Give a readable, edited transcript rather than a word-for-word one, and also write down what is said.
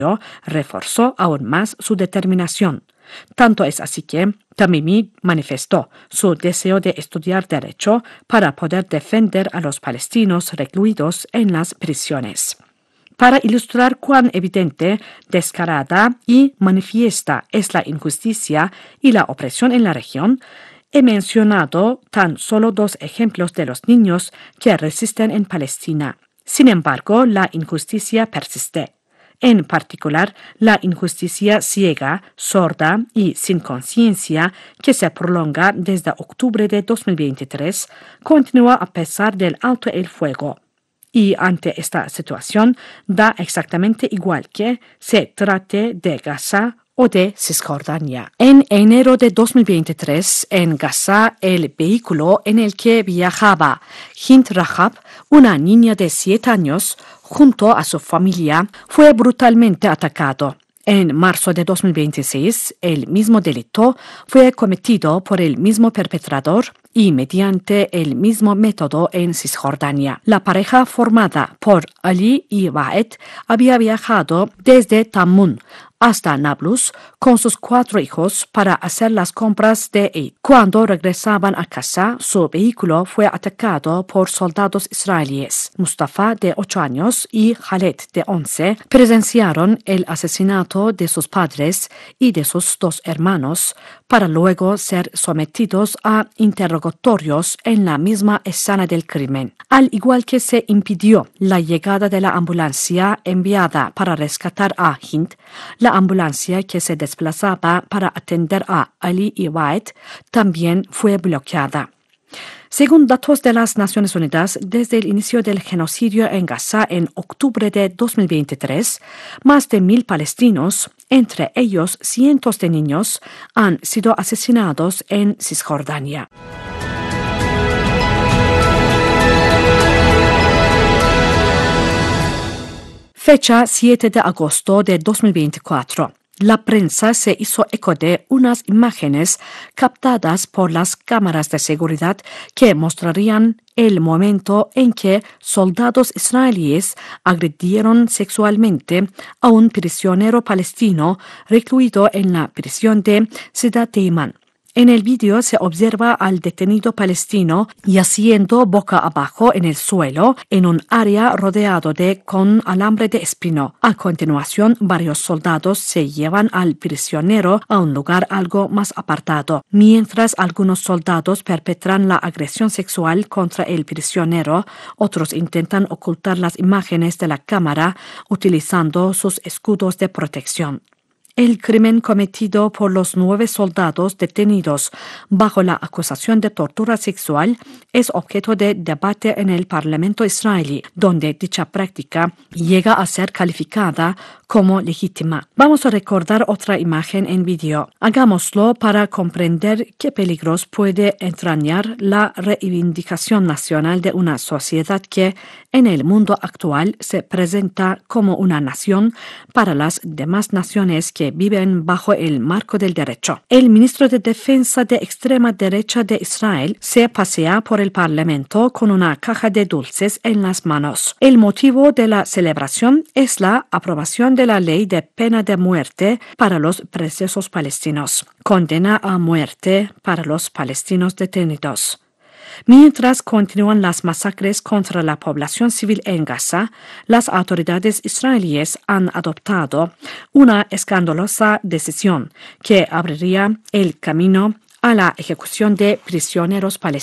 reforzó aún más su determinación. Tanto es así que Tamimi manifestó su deseo de estudiar derecho para poder defender a los palestinos recluidos en las prisiones. Para ilustrar cuán evidente, descarada y manifiesta es la injusticia y la opresión en la región, he mencionado tan solo 2 ejemplos de los niños que resisten en Palestina. Sin embargo, la injusticia persiste. En particular, la injusticia ciega, sorda y sin conciencia que se prolonga desde octubre de 2023 continúa a pesar del alto el fuego. Y ante esta situación, da exactamente igual que se trate de Gaza o de Cisjordania. En enero de 2023, en Gaza, el vehículo en el que viajaba Hind Rahab, una niña de 7 años, junto a su familia, fue brutalmente atacado. En marzo de 2026, el mismo delito fue cometido por el mismo perpetrador y mediante el mismo método en Cisjordania. La pareja formada por Ali y Wahed había viajado desde Tamun hasta Nablus con sus 4 hijos para hacer las compras de Eid. Cuando regresaban a casa, su vehículo fue atacado por soldados israelíes. Mustafa, de 8 años, y Khaled, de 11, presenciaron el asesinato de sus padres y de sus 2 hermanos para luego ser sometidos a interrogatorios en la misma escena del crimen. Al igual que se impidió la llegada de la ambulancia enviada para rescatar a Hind, la ambulancia que se desplazaba para atender a Ali y Wahed también fue bloqueada. Según datos de las Naciones Unidas, desde el inicio del genocidio en Gaza en octubre de 2023, más de 1,000 palestinos, entre ellos cientos de niños, han sido asesinados en Cisjordania. Fecha 7 de agosto de 2024. La prensa se hizo eco de unas imágenes captadas por las cámaras de seguridad que mostrarían el momento en que soldados israelíes agredieron sexualmente a un prisionero palestino recluido en la prisión de Sida Teiman. En el vídeo se observa al detenido palestino yaciendo boca abajo en el suelo en un área rodeado con alambre de espino. A continuación, varios soldados se llevan al prisionero a un lugar algo más apartado. Mientras algunos soldados perpetran la agresión sexual contra el prisionero, otros intentan ocultar las imágenes de la cámara utilizando sus escudos de protección. El crimen cometido por los 9 soldados detenidos bajo la acusación de tortura sexual es objeto de debate en el Parlamento israelí, donde dicha práctica llega a ser calificada como legítima. Vamos a recordar otra imagen en vídeo. Hagámoslo para comprender qué peligros puede entrañar la reivindicación nacional de una sociedad que, en el mundo actual, se presenta como una nación para las demás naciones que viven bajo el marco del derecho. El ministro de Defensa de extrema derecha de Israel se pasea por el Parlamento con una caja de dulces en las manos. El motivo de la celebración es la aprobación de la ley de pena de muerte para los presos palestinos. Condena a muerte para los palestinos detenidos. Mientras continúan las masacres contra la población civil en Gaza, las autoridades israelíes han adoptado una escandalosa decisión que abriría el camino a la ejecución de prisioneros palestinos.